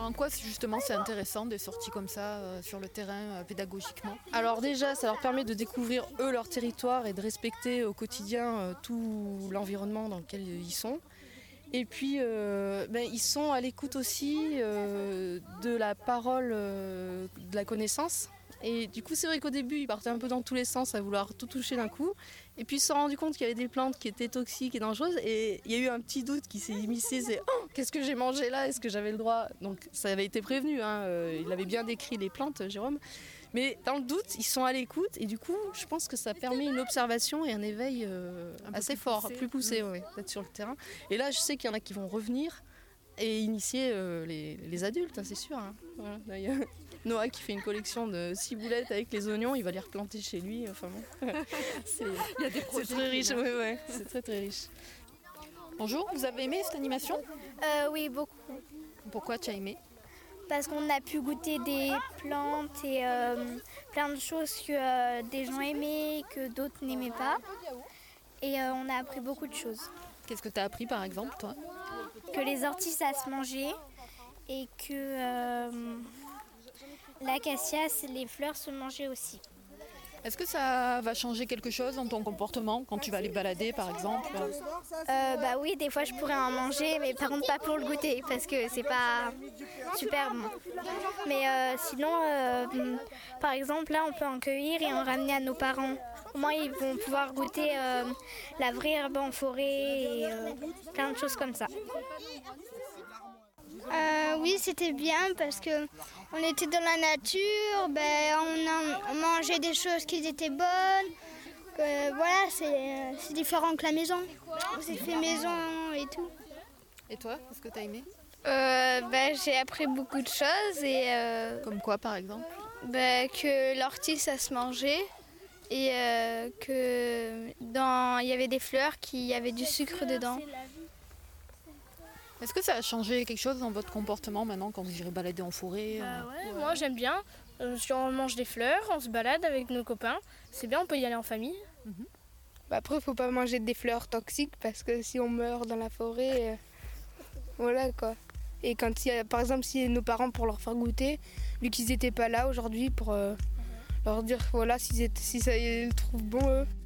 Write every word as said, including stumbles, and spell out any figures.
en quoi justement c'est intéressant des sorties comme ça euh, sur le terrain euh, pédagogiquement? Alors déjà, ça leur permet de découvrir eux leur territoire et de respecter au quotidien euh, tout l'environnement dans lequel ils sont. Et puis, euh, ben, ils sont à l'écoute aussi euh, de la parole, euh, de la connaissance. Et du coup, c'est vrai qu'au début, ils partaient un peu dans tous les sens à vouloir tout toucher d'un coup. Et puis, ils se sont rendus compte qu'il y avait des plantes qui étaient toxiques et dangereuses. Et il y a eu un petit doute qui s'est immiscé, c'est oh, qu'est-ce que j'ai mangé là? Est-ce que j'avais le droit? Donc, ça avait été prévenu, hein. euh, il avait bien décrit les plantes, Jérôme. Mais dans le doute, ils sont à l'écoute. Et du coup, je pense que ça permet une observation et un éveil euh, un assez plus fort, poussé. plus poussé, mmh. ouais, d'être sur le terrain. Et là, je sais qu'il y en a qui vont revenir et initier euh, les, les adultes, hein, c'est sûr. Hein. Voilà. Là, il y a Noah qui fait une collection de ciboulettes avec les oignons, il va les replanter chez lui. Enfin bon. c'est, il y a des projets c'est très riche, ouais, ouais. C'est très très riche. Bonjour, vous avez aimé cette animation? euh, Oui, beaucoup. Pourquoi tu as aimé? Parce qu'on a pu goûter des plantes et euh, plein de choses que euh, des gens aimaient et que d'autres n'aimaient pas. Et euh, on a appris beaucoup de choses. Qu'est-ce que tu as appris par exemple, toi? Que les orties, ça se mangeait et que euh, l'acacia, les fleurs se mangeaient aussi. Est-ce que ça va changer quelque chose dans ton comportement quand tu vas aller balader par exemple? euh, Bah oui, des fois je pourrais en manger, mais par contre pas pour le goûter parce que c'est pas super bon. Mais euh, sinon, euh, par exemple là on peut en cueillir et en ramener à nos parents. Au moins ils vont pouvoir goûter euh, la vraie herbe en forêt et euh, plein de choses comme ça. Euh, oui, c'était bien parce que on était dans la nature, ben, on, a, on mangeait des choses qui étaient bonnes. Euh, voilà, c'est, c'est différent que la maison. C'est fait maison et tout. Et toi, qu'est-ce que tu as aimé? euh, ben, J'ai appris beaucoup de choses. Et, euh, Comme quoi par exemple? ben, que l'ortie ça se mangeait et euh, que dans il y avait des fleurs qui avaient du sucre dedans. Est-ce que ça a changé quelque chose dans votre comportement maintenant quand vous irez balader en forêt? Bah ouais, ouais. Moi j'aime bien. Euh, si on mange des fleurs, on se balade avec nos copains. C'est bien, on peut y aller en famille. Mm-hmm. Bah après, il ne faut pas manger des fleurs toxiques parce que si on meurt dans la forêt, euh, voilà quoi. Et quand il y a, par exemple, si nos parents pour leur faire goûter, vu qu'ils n'étaient pas là aujourd'hui pour euh, mm-hmm. leur dire voilà si, si ça ils le trouvent bon eux.